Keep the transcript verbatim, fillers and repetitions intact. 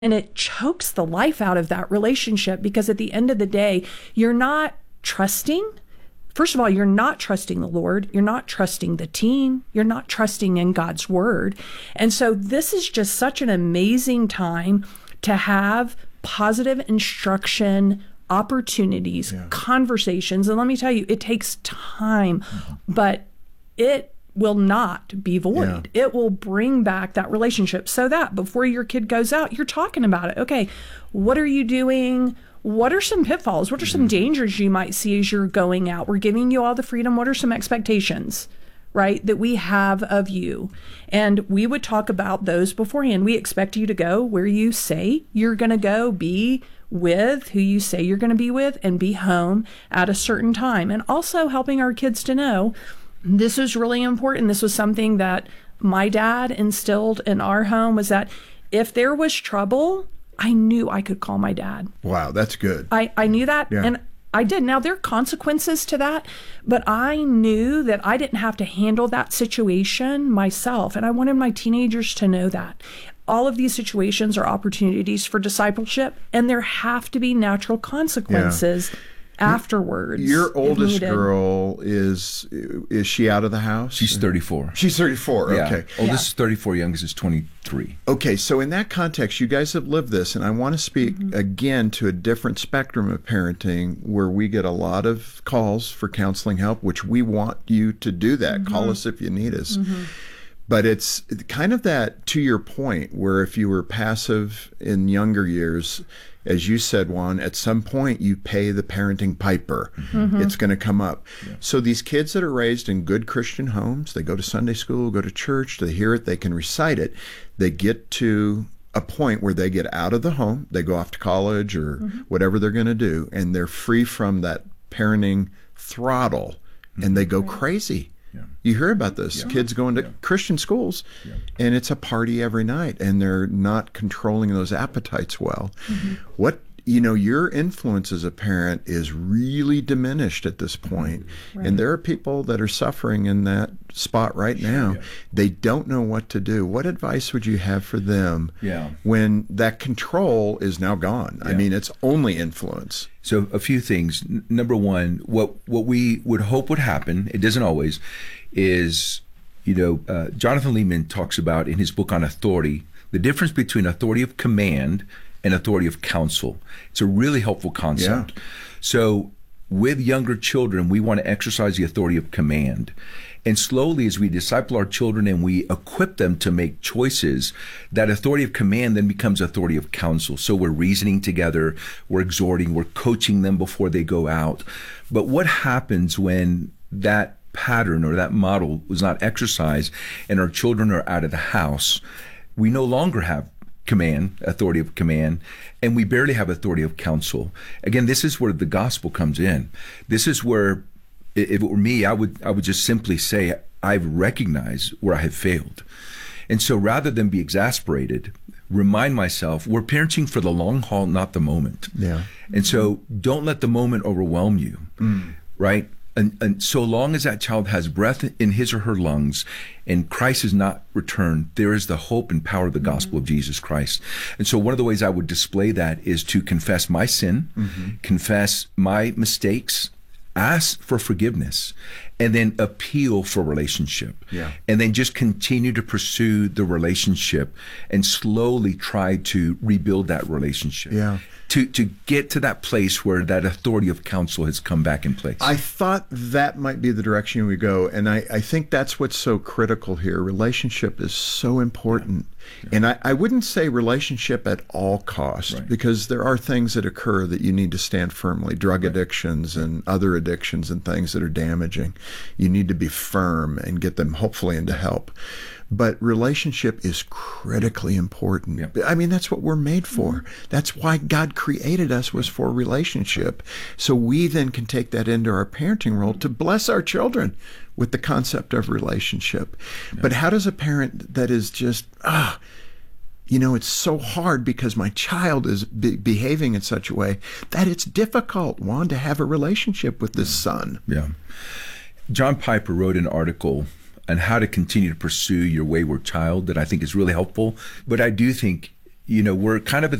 And it chokes the life out of that relationship, because at the end of the day, you're not trusting. First of all, you're not trusting the Lord. You're not trusting the teen. You're not trusting in God's word. And so this is just such an amazing time to have positive instruction, opportunities, yeah. conversations. And let me tell you, it takes time, mm-hmm. but it will not be void. Yeah. It will bring back that relationship, so that before your kid goes out, you're talking about it. Okay, what are you doing? What are some pitfalls? What are some dangers you might see as you're going out? We're giving you all the freedom. What are some expectations, right, that we have of you? And we would talk about those beforehand. We expect you to go where you say you're going to go, be with who you say you're going to be with, and be home at a certain time. And also helping our kids to know this is really important. This was something that my dad instilled in our home, was that if there was trouble, I knew I could call my dad. Wow, that's good. I, I knew that, yeah. and I did. Now, there are consequences to that, but I knew that I didn't have to handle that situation myself, and I wanted my teenagers to know that. All of these situations are opportunities for discipleship, and there have to be natural consequences. Yeah. Afterwards. Your oldest girl is is she out of the house? She's thirty-four. She's thirty-four. Yeah. Okay. Oldest is thirty-four, youngest is twenty-three. Okay, so in that context, you guys have lived this, and I want to speak mm-hmm. again to a different spectrum of parenting where we get a lot of calls for counseling help, which we want you to do that. Mm-hmm. Call us if you need us. Mm-hmm. But it's kind of that, to your point, where if you were passive in younger years, as you said, Juan, at some point you pay the parenting piper. Mm-hmm. It's going to come up. Yeah. So these kids that are raised in good Christian homes, they go to Sunday school, go to church, they hear it, they can recite it. They get to a point where they get out of the home, they go off to college or mm-hmm. whatever they're going to do, and they're free from that parenting throttle, mm-hmm. and they go right. crazy. Yeah. You hear about this. Yeah. Kids going to yeah. Christian schools, yeah. and it's a party every night, and they're not controlling those appetites well. Mm-hmm. What, you know, your influence as a parent is really diminished at this point. Right. And there are people that are suffering in that spot right now. Yeah. They don't know what to do. What advice would you have for them yeah. when that control is now gone? Yeah. I mean, it's only influence. So a few things. N- number one, what what we would hope would happen, it doesn't always, is, you know, uh, Jonathan Leeman talks about in his book on authority, the difference between authority of command and authority of counsel. It's a really helpful concept. Yeah. So with younger children, we want to exercise the authority of command. And slowly, as we disciple our children and we equip them to make choices, that authority of command then becomes authority of counsel. So we're reasoning together, we're exhorting, we're coaching them before they go out. But what happens when that pattern or that model was not exercised and our children are out of the house? We no longer have command, authority of command, and we barely have authority of counsel. Again, this is where the gospel comes in. This is where, if it were me, I would I would just simply say, I've recognized where I have failed. And so rather than be exasperated, remind myself, we're parenting for the long haul, not the moment. Yeah. And so don't let the moment overwhelm you, mm. right? And, and so long as that child has breath in his or her lungs and Christ is not returned, there is the hope and power of the gospel mm-hmm. of Jesus Christ. And so one of the ways I would display that is to confess my sin, mm-hmm. confess my mistakes, ask for forgiveness, and then appeal for relationship. Yeah. And then just continue to pursue the relationship and slowly try to rebuild that relationship. Yeah. To, to get to that place where that authority of counsel has come back in place. I thought that might be the direction we go. And I, I think that's what's so critical here. Relationship is so important. Yeah. Yeah. And I, I wouldn't say relationship at all cost, right. because there are things that occur that you need to stand firmly. Drug right. addictions and other addictions and things that are damaging. You need to be firm and get them hopefully into help. But relationship is critically important. Yeah. I mean, that's what we're made for. Mm-hmm. That's why God created us, was for relationship. So we then can take that into our parenting role to bless our children with the concept of relationship. Yeah. But how does a parent that is just, ah, you know, it's so hard because my child is be- behaving in such a way that it's difficult, Juan, to have a relationship with this son. Yeah. John Piper wrote an article on how to continue to pursue your wayward child that I think is really helpful. But I do think you know, we're kind of at